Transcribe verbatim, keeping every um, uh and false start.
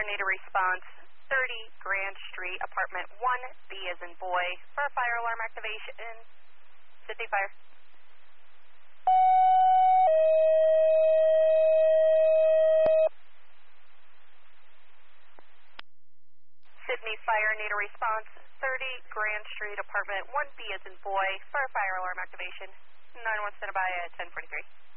need a response. thirty Grand Street, apartment one, B as in boy, for fire alarm activation. Sydney Fire. Sydney Fire, need a response. thirty Grand Street, apartment one, B as in boy, for fire alarm activation. nine one standby at ten forty-three.